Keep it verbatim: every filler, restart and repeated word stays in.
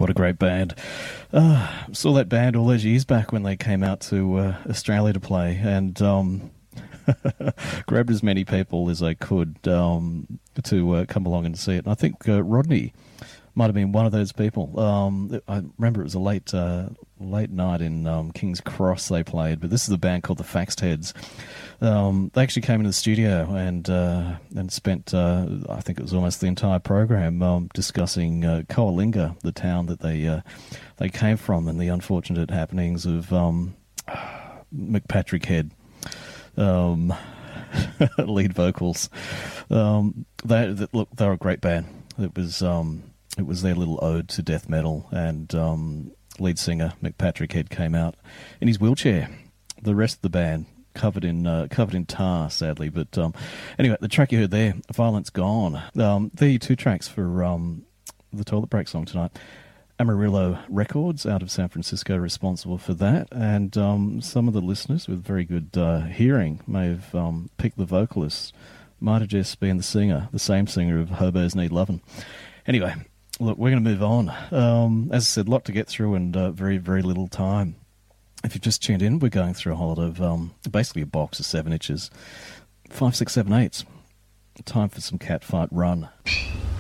What a great band. Uh, saw that band all those years back when they came out to uh, Australia to play, and um, grabbed as many people as I could um, to uh, come along and see it. And I think uh, Rodney might have been one of those people. Um, I remember it was a late uh, late night in um, King's Cross they played, but this is a band called the Faxed Heads. Um, they actually came into the studio and uh, and spent, uh, I think it was almost the entire program, um, discussing uh, Coalinga, the town that they uh, they came from, and the unfortunate happenings of um, McPatrick Head, um, lead vocals. Um, they, they look, they were a great band. It was um, it was their little ode to death metal, and um, lead singer McPatrick Head came out in his wheelchair. The rest of the band covered in uh, covered in tar, sadly. But um, anyway, the track you heard there, Violence Gone. Um, there are two tracks for um, the Toilet Break song tonight. Amarillo Records out of San Francisco responsible for that, and um, some of the listeners with very good uh, hearing may have um, picked the vocalist. Might have just been the singer, the same singer of Hobos Need Lovin'. Anyway, look, we're going to move on. Um, as I said, a lot to get through and uh, very, very little time. If you've just tuned in, we're going through a whole lot of, um, basically a box of seven inches. Five, six, seven, eights. Time for some Catfight Run.